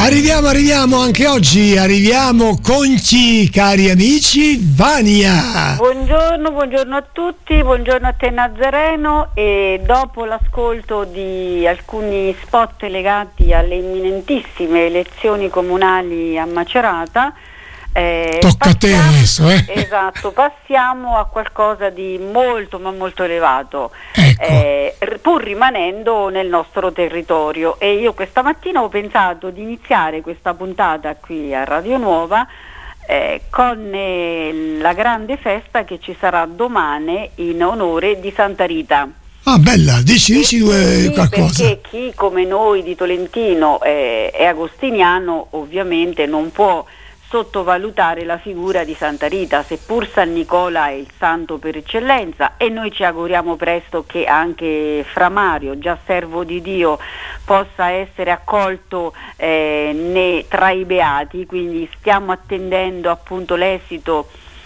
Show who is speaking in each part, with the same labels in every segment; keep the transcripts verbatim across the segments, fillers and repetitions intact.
Speaker 1: Arriviamo, arriviamo anche oggi, arriviamo con chi, cari amici? Vania.
Speaker 2: Buongiorno, buongiorno a tutti, buongiorno a te Nazareno, e dopo l'ascolto di alcuni spot legati alle imminentissime elezioni comunali a Macerata, eh,
Speaker 1: tocca
Speaker 2: passiamo,
Speaker 1: a te adesso, eh?
Speaker 2: Esatto, passiamo a qualcosa di molto ma molto elevato,
Speaker 1: ecco.
Speaker 2: eh, pur rimanendo nel nostro territorio, e io questa mattina ho pensato di iniziare questa puntata qui a Radio Nuova eh, con eh, la grande festa che ci sarà domani in onore di Santa Rita.
Speaker 1: Ah, bella, dici, dici due
Speaker 2: sì,
Speaker 1: qualcosa.
Speaker 2: Perché chi come noi di Tolentino eh, è agostiniano ovviamente non può sottovalutare la figura di Santa Rita, seppur San Nicola è il santo per eccellenza, e noi ci auguriamo presto che anche Fra Mario, già servo di Dio, possa essere accolto eh, ne, tra i beati, quindi stiamo attendendo appunto l'esito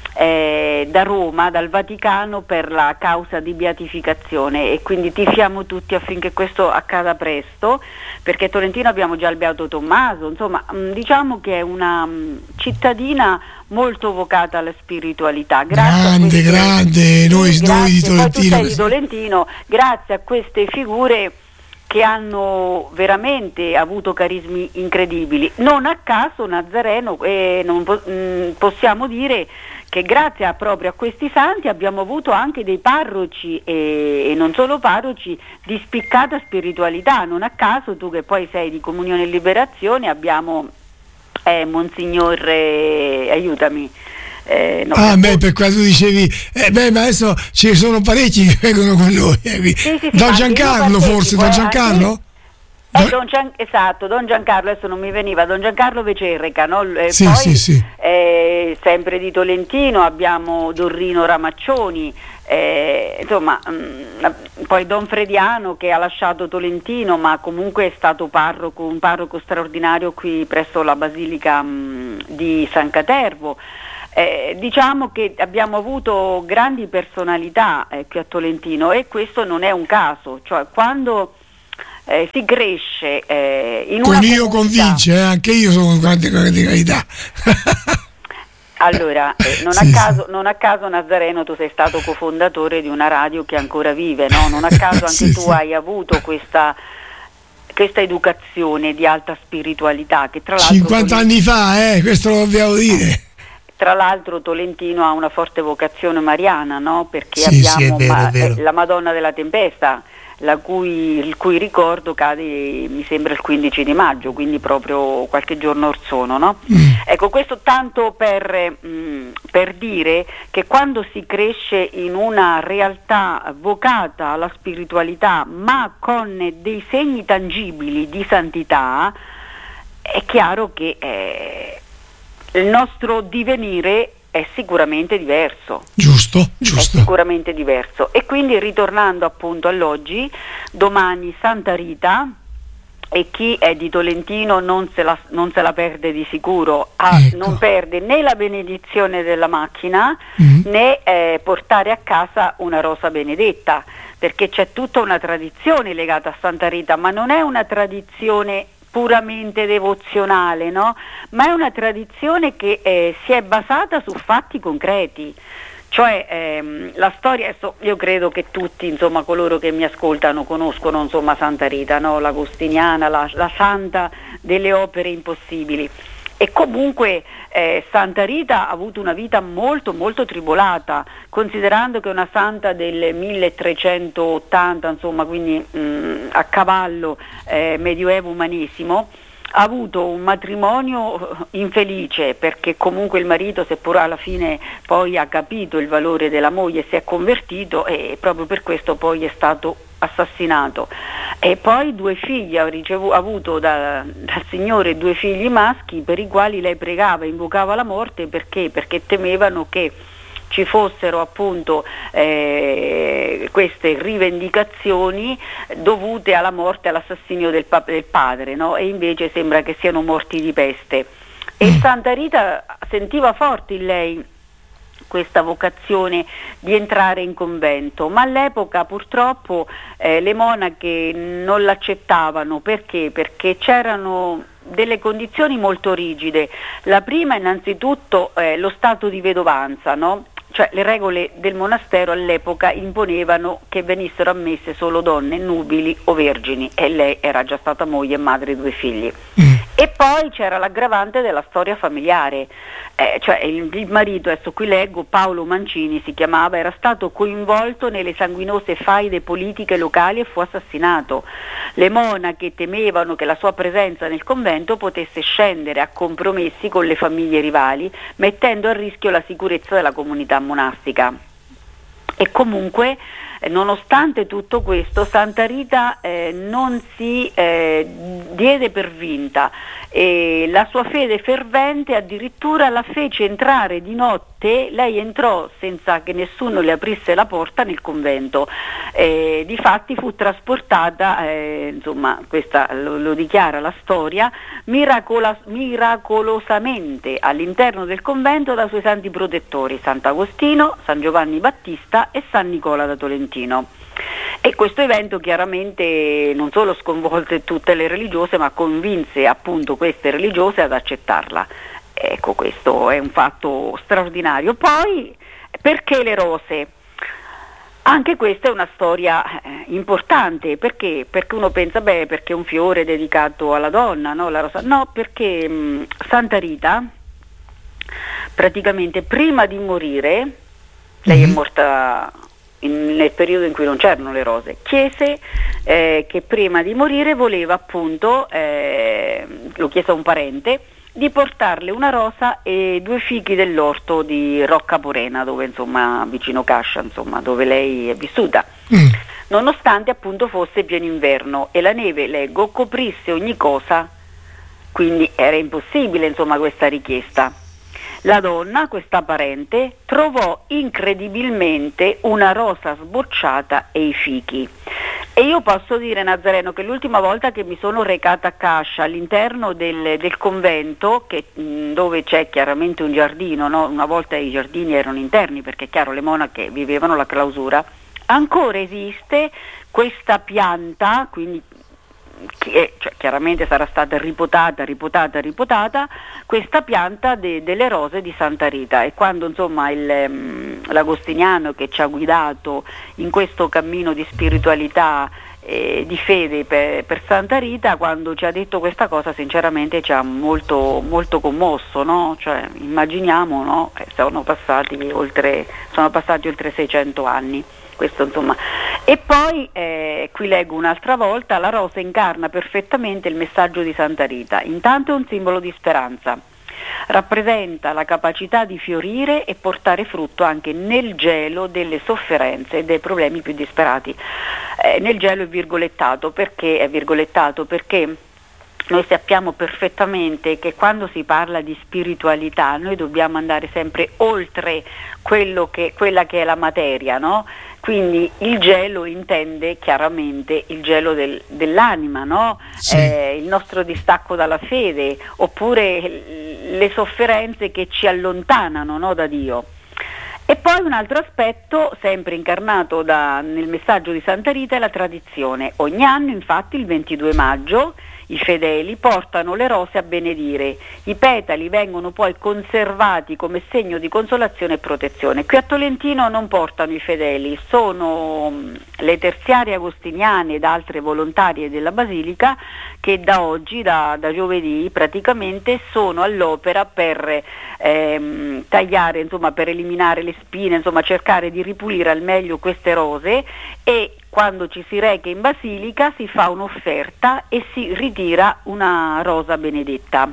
Speaker 2: Eh, da Roma, dal Vaticano, per la causa di beatificazione, e quindi tifiamo tutti affinché questo accada presto, perché a Tolentino abbiamo già il Beato Tommaso, insomma mh, diciamo che è una mh, cittadina molto vocata alla spiritualità. Grazie
Speaker 1: grande,
Speaker 2: queste,
Speaker 1: grande, noi,
Speaker 2: sì,
Speaker 1: noi di Tolentino.
Speaker 2: Poi tu sei di Tolentino, grazie a queste figure che hanno veramente avuto carismi incredibili. Non a caso Nazareno, eh, non po- mh, possiamo dire che grazie a, proprio a questi santi abbiamo avuto anche dei parroci e, e non solo parroci di spiccata spiritualità. Non a caso, tu che poi sei di Comunione e Liberazione, abbiamo eh, Monsignor, eh, aiutami, Eh, no,
Speaker 1: ah, beh, per quanto dicevi, eh, beh, ma adesso ci sono parecchi che vengono con noi. Eh,
Speaker 2: sì, sì, sì,
Speaker 1: Don Giancarlo, forse, Don Giancarlo?
Speaker 2: Eh, don Gian, esatto, Don Giancarlo, adesso non mi veniva, Don Giancarlo Vecerreca, no? Eh,
Speaker 1: sì,
Speaker 2: poi,
Speaker 1: sì, sì.
Speaker 2: Eh, sempre di Tolentino abbiamo Dorrino Ramaccioni, eh, insomma, mh, poi Don Frediano che ha lasciato Tolentino, ma comunque è stato parroco, un parroco straordinario qui presso la Basilica mh, di San Catervo. Eh, diciamo che abbiamo avuto grandi personalità eh, qui a Tolentino, e questo non è un caso, cioè quando eh, si cresce eh, in
Speaker 1: con
Speaker 2: una
Speaker 1: io
Speaker 2: comunità,
Speaker 1: convince, eh, anche io sono grande radicalità.
Speaker 2: allora eh, non,
Speaker 1: sì,
Speaker 2: a caso,
Speaker 1: sì.
Speaker 2: non a caso Nazareno, tu sei stato cofondatore di una radio che ancora vive, no? Non a caso anche
Speaker 1: sì,
Speaker 2: tu
Speaker 1: sì.
Speaker 2: hai avuto questa questa educazione di alta spiritualità che tra l'altro
Speaker 1: cinquanta anni fa, eh, questo lo dobbiamo dire.
Speaker 2: Tra l'altro Tolentino ha una forte vocazione mariana, no? Perché
Speaker 1: sì,
Speaker 2: abbiamo
Speaker 1: sì, è vero,
Speaker 2: ma-
Speaker 1: è vero.
Speaker 2: la Madonna della Tempesta, la cui, il cui ricordo cade, mi sembra, il quindici di maggio, quindi proprio qualche giorno or sono, no?
Speaker 1: Mm.
Speaker 2: Ecco, questo tanto per, mh, per dire che quando si cresce in una realtà vocata alla spiritualità, ma con dei segni tangibili di santità, è chiaro che eh, il nostro divenire è sicuramente diverso.
Speaker 1: Giusto, giusto.
Speaker 2: È sicuramente diverso. E quindi, ritornando appunto all'oggi, domani Santa Rita, e chi è di Tolentino non se la, non se la perde di sicuro, ah,
Speaker 1: ecco.
Speaker 2: Non perde né la benedizione della macchina
Speaker 1: Mm.
Speaker 2: né eh, portare a casa una rosa benedetta, perché c'è tutta una tradizione legata a Santa Rita, ma non è una tradizione puramente devozionale, no? Ma è una tradizione che eh, si è basata su fatti concreti, cioè ehm, la storia, adesso io credo che tutti, insomma, coloro che mi ascoltano conoscono, insomma, Santa Rita, no? L'agostiniana, la, la santa delle opere impossibili. E comunque eh, Santa Rita ha avuto una vita molto molto tribolata, considerando che è una santa del milletrecentottanta, insomma, quindi mh, a cavallo eh, medioevo umanesimo. Ha avuto un matrimonio infelice, perché comunque il marito, seppur alla fine poi ha capito il valore della moglie, si è convertito, e proprio per questo poi è stato assassinato. E poi due figli, ha, ricevuto, ha avuto da, dal Signore due figli maschi, per i quali lei pregava, invocava la morte, perché? Perché temevano che ci fossero appunto eh, queste rivendicazioni dovute alla morte, all'assassinio del, pa- del padre, no? E invece sembra che siano morti di peste. E Santa Rita sentiva forte in lei questa vocazione di entrare in convento, ma all'epoca purtroppo eh, le monache non l'accettavano. Perché? Perché c'erano delle condizioni molto rigide. La prima innanzitutto è lo stato di vedovanza, no? Cioè le regole del monastero all'epoca imponevano che venissero ammesse solo donne nubili o vergini, e lei era già stata moglie e madre di due figli. Mm. E poi c'era l'aggravante della storia familiare, eh, cioè il, il marito, adesso qui leggo, Paolo Mancini si chiamava, era stato coinvolto nelle sanguinose faide politiche locali e fu assassinato. Le monache temevano che la sua presenza nel convento potesse scendere a compromessi con le famiglie rivali, mettendo a rischio la sicurezza della comunità monastica. E comunque, eh, nonostante tutto questo, Santa Rita eh, non si eh, diede per vinta, e la sua fede fervente addirittura la fece entrare di notte. Lei entrò senza che nessuno le aprisse la porta nel convento, eh, difatti fu trasportata, eh, insomma questa lo, lo dichiara la storia, miracola, miracolosamente all'interno del convento da suoi santi protettori, Sant'Agostino, San Giovanni Battista e San Nicola da Tolentino. E questo evento chiaramente non solo sconvolse tutte le religiose, ma convinse appunto queste religiose ad accettarla. Ecco, questo è un fatto straordinario. Poi, perché le rose? Anche questa è una storia eh, importante. Perché? Perché uno pensa, beh, perché è un fiore dedicato alla donna, no? La rosa. No, perché mh, Santa Rita praticamente prima di morire, lei è morta in, nel periodo in cui non c'erano le rose, chiese eh, che prima di morire voleva appunto, eh, lo chiese a un parente, di portarle una rosa e due fichi dell'orto di Rocca Porena, dove insomma vicino Cascia, insomma dove lei è vissuta, mm. nonostante appunto fosse pieno inverno e la neve, leggo, coprisse ogni cosa, quindi era impossibile insomma questa richiesta. La donna, questa parente, trovò incredibilmente una rosa sbocciata e i fichi. E io posso dire, Nazareno, che l'ultima volta che mi sono recata a Cascia all'interno del, del convento, che, mh, dove c'è chiaramente un giardino, no? Una volta i giardini erano interni perché chiaro le monache vivevano la clausura, ancora esiste questa pianta, quindi che, cioè, chiaramente sarà stata ripotata, ripotata, ripotata, questa pianta de, delle rose di Santa Rita. E quando insomma il, um, l'agostiniano che ci ha guidato in questo cammino di spiritualità e di fede per, per Santa Rita, quando ci ha detto questa cosa, sinceramente ci ha molto, molto commosso, no? Cioè, immaginiamo, no? Eh, sono passati oltre, sono passati oltre seicento anni. Questo, insomma. E poi eh, qui leggo un'altra volta, la rosa incarna perfettamente il messaggio di Santa Rita. Intanto è un simbolo di speranza, rappresenta la capacità di fiorire e portare frutto anche nel gelo delle sofferenze e dei problemi più disperati. Eh, nel gelo è virgolettato, perché è virgolettato? Perché noi sappiamo perfettamente che quando si parla di spiritualità noi dobbiamo andare sempre oltre quello che, quella che è la materia, no? Quindi il gelo intende chiaramente il gelo del, dell'anima, no? Sì. Eh, il nostro distacco dalla fede, oppure le sofferenze che ci allontanano, no, da Dio. E poi un altro aspetto, sempre incarnato da, nel messaggio di Santa Rita, è la tradizione. Ogni anno, infatti, il ventidue maggio, i fedeli portano le rose a benedire. I petali vengono poi conservati come segno di consolazione e protezione. Qui a Tolentino non portano i fedeli, sono le terziarie agostiniane ed altre volontarie della Basilica che da oggi, da, da giovedì, praticamente sono all'opera per ehm, tagliare, insomma, per eliminare le spine, insomma, cercare di ripulire al meglio queste rose, e quando ci si reca in Basilica si fa un'offerta e si ritira una rosa benedetta.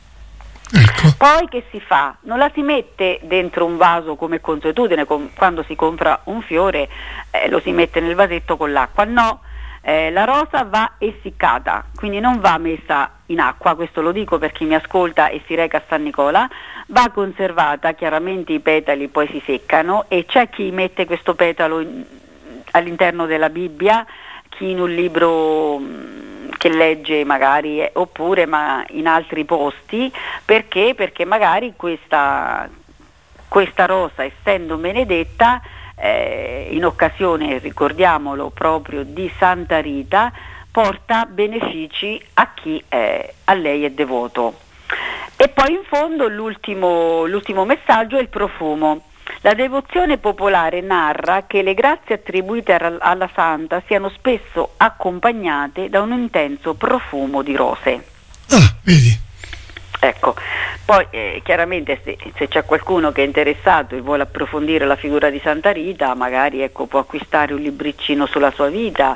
Speaker 2: Ecco. Poi che si fa? Non la si mette dentro un vaso come consuetudine, com- quando si compra un fiore eh, lo si mette nel vasetto con l'acqua, no, eh, la rosa va essiccata, quindi non va messa in acqua, questo lo dico per chi mi ascolta e si reca a San Nicola, va conservata, chiaramente i petali poi si seccano e c'è chi mette questo petalo in, all'interno della Bibbia, chi in un libro che legge magari, eh, oppure ma in altri posti. Perché? Perché magari questa, questa rosa, essendo benedetta, eh, in occasione, ricordiamolo, proprio di Santa Rita, porta benefici a chi eh, a lei è devoto. E poi in fondo l'ultimo, l'ultimo messaggio è il profumo. La devozione popolare narra che le grazie attribuite alla santa siano spesso accompagnate da un intenso profumo di rose.
Speaker 1: Ah, vedi.
Speaker 2: Ecco, poi eh, chiaramente se, se c'è qualcuno che è interessato e vuole approfondire la figura di Santa Rita, magari ecco, può acquistare un libricino sulla sua vita,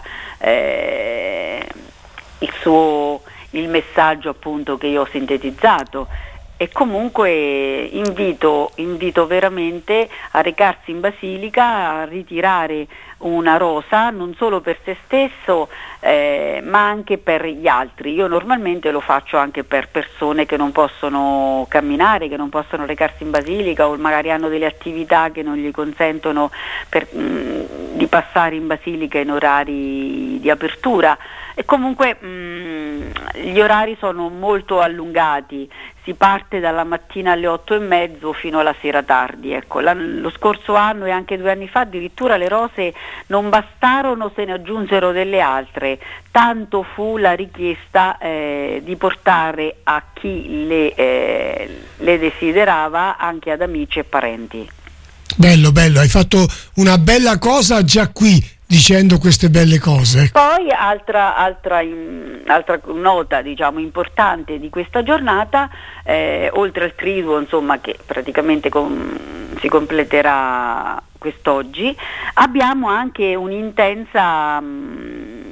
Speaker 2: eh, il suo il messaggio appunto che io ho sintetizzato. E comunque invito, invito veramente a recarsi in basilica, a ritirare una rosa non solo per se stesso eh, ma anche per gli altri. Io normalmente lo faccio anche per persone che non possono camminare, che non possono recarsi in basilica o magari hanno delle attività che non gli consentono per, mh, di passare in basilica in orari di apertura. E comunque mh, gli orari sono molto allungati, si parte dalla mattina alle otto e mezzo fino alla sera tardi. Ecco, lo scorso anno e anche due anni fa addirittura le rose non bastarono, se ne aggiunsero delle altre, tanto fu la richiesta eh, di portare a chi le, eh, le desiderava anche ad amici e parenti.
Speaker 1: Bello, bello, hai fatto una bella cosa già qui dicendo queste belle cose.
Speaker 2: Poi altra, altra, in, altra nota diciamo importante di questa giornata, eh, oltre al triduo insomma che praticamente com, si completerà quest'oggi, abbiamo anche un'intensa mh,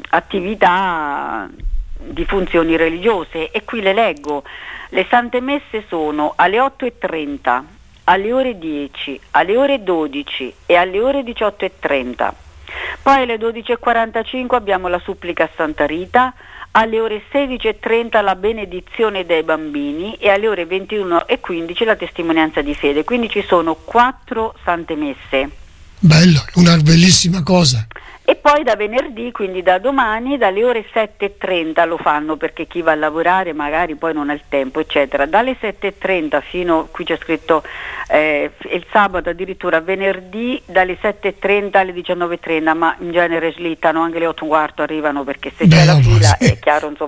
Speaker 2: attività di funzioni religiose e qui le leggo. Le sante messe sono alle otto e trenta, alle ore dieci, alle ore dodici e alle ore diciotto e trenta. Poi alle dodici e quarantacinque abbiamo la supplica a Santa Rita, alle ore sedici e trenta la benedizione dei bambini e alle ore ventuno e quindici la testimonianza di fede. Quindi ci sono quattro sante messe.
Speaker 1: Bello, una bellissima cosa.
Speaker 2: E poi da venerdì, quindi da domani, dalle ore sette e trenta lo fanno perché chi va a lavorare magari poi non ha il tempo, eccetera. Dalle sette e trenta fino, qui c'è scritto eh, il sabato addirittura venerdì, dalle sette e trenta alle diciannove e trenta, ma in genere slittano, anche le otto e un quarto arrivano perché se
Speaker 1: Beh,
Speaker 2: c'è la
Speaker 1: no,
Speaker 2: fila
Speaker 1: sì.
Speaker 2: è chiaro insomma.